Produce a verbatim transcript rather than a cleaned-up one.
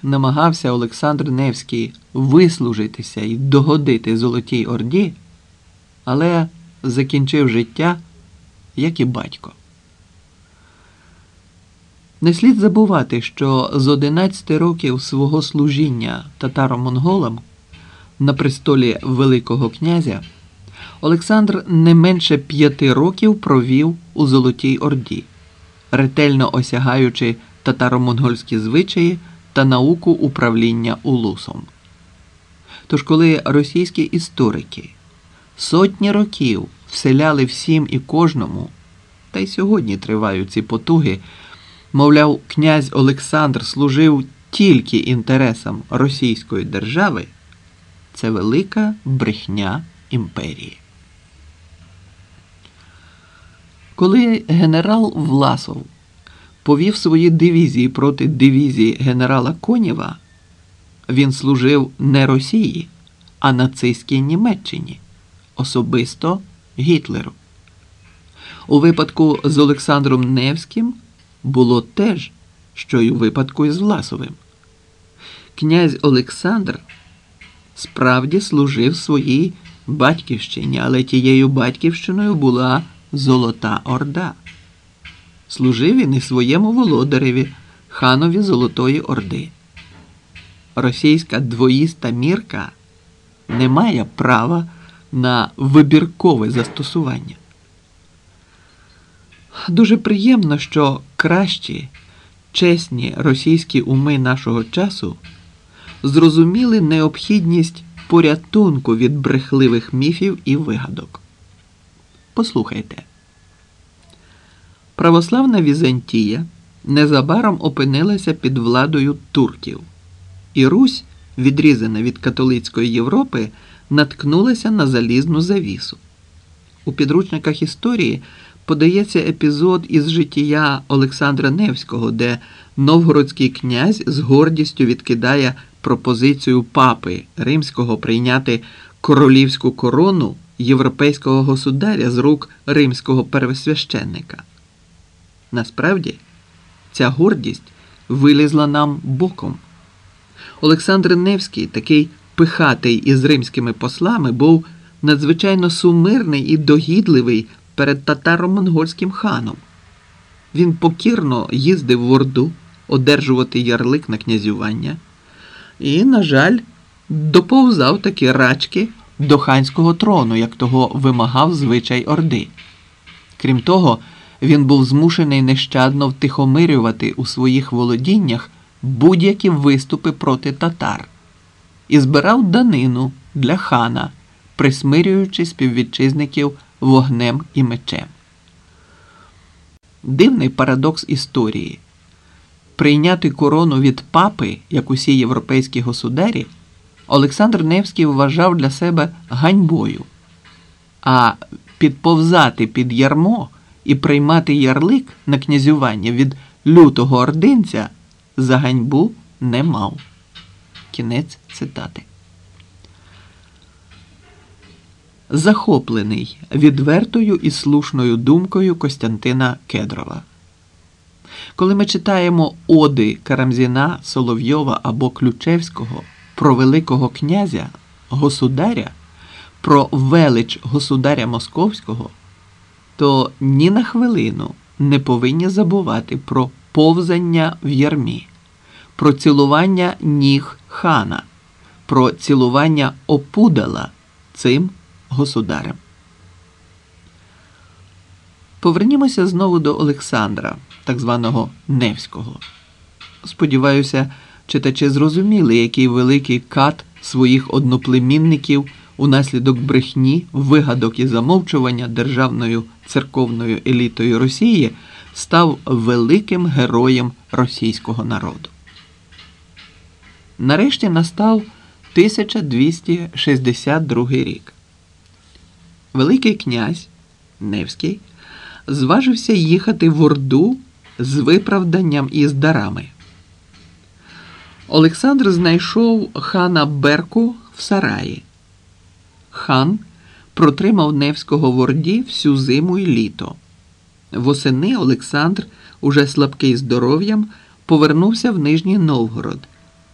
намагався Олександр Невський вислужитися і догодити Золотій Орді, але закінчив життя, як і батько. Не слід забувати, що з одинадцяти років свого служіння татаро-монголам на престолі Великого князя Олександр не менше п'яти років провів у Золотій Орді, ретельно осягаючи татаро-монгольські звичаї та науку управління улусом. Тож коли російські історики сотні років вселяли всім і кожному, та й сьогодні тривають ці потуги, мовляв, князь Олександр служив тільки інтересам Російської держави, це велика брехня імперії. Коли генерал Власов повів свої дивізії проти дивізії генерала Конєва, він служив не Росії, а нацистській Німеччині, особисто Гітлеру. У випадку з Олександром Невським було те ж, що й у випадку із Власовим. Князь Олександр справді служив своїй батьківщині, але тією батьківщиною була Золота Орда. Служив він і своєму володареві, ханові Золотої Орди. Російська двоїста мірка не має права на вибіркове застосування. Дуже приємно, що кращі, чесні російські уми нашого часу зрозуміли необхідність порятунку від брехливих міфів і вигадок. Послухайте. Православна Візантія незабаром опинилася під владою турків, і Русь, відрізана від католицької Європи, наткнулася на залізну завісу. У підручниках історії подається епізод із життя Олександра Невського, де новгородський князь з гордістю відкидає пропозицію папи римського прийняти королівську корону європейського государя з рук римського первосвященника. Насправді, ця гордість вилізла нам боком. Олександр Невський, такий пихатий із римськими послами, був надзвичайно сумирний і догідливий перед татаро-монгольським ханом. Він покірно їздив в Орду одержувати ярлик на князювання і, на жаль, доповзав такі рачки до ханського трону, як того вимагав звичай Орди. Крім того, він був змушений нещадно втихомирювати у своїх володіннях будь-які виступи проти татар і збирав данину для хана, присмирюючи співвітчизників вогнем і мечем. Дивний парадокс історії. Прийняти корону від папи, як усі європейські государі, Олександр Невський вважав для себе ганьбою, а підповзати під ярмо і приймати ярлик на князювання від лютого ординця за ганьбу не мав. Кінець цитати. Захоплений відвертою і слушною думкою Костянтина Кедрова. Коли ми читаємо оди Карамзіна, Соловйова або Ключевського про великого князя, государя, про велич государя Московського, то ні на хвилину не повинні забувати про повзання в ярмі, про цілування ніг хана, про цілування опудала цим государем. Повернімося знову до Олександра, так званого Невського. Сподіваюся, читачі зрозуміли, який великий кат своїх одноплемінників унаслідок брехні, вигадок і замовчування державною церковною елітою Росії став великим героєм російського народу. Нарешті настав тисяча двісті шістдесят другий рік. Великий князь Невський зважився їхати в Орду з виправданням і з дарами. Олександр знайшов хана Берку в сараї. Хан протримав Невського в Орді всю зиму і літо. Восени Олександр, уже слабкий здоров'ям, повернувся в Нижній Новгород